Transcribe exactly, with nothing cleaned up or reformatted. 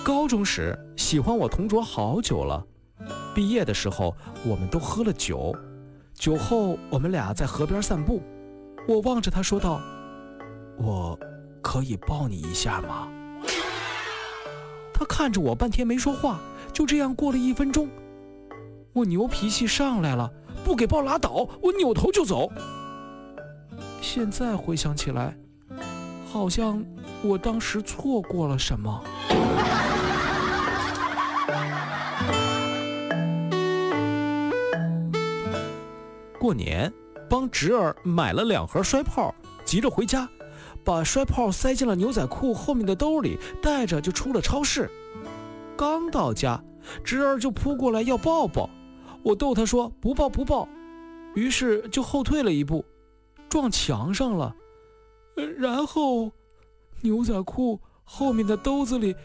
高中时喜欢我同桌好久了，毕业的时候我们都喝了酒，酒后我们俩在河边散步，我望着他说道：我可以抱你一下吗？他看着我半天没说话，就这样过了一分钟，我牛脾气上来了，不给抱拉倒，我扭头就走。现在回想起来，好像我当时错过了什么。过年帮侄儿买了两盒摔炮，急着回家，把摔炮塞进了牛仔裤后面的兜里，带着就出了超市。刚到家，侄儿就扑过来要抱抱，我逗他说不抱不抱，于是就后退了一步，撞墙上了。然后牛仔裤后面的兜子里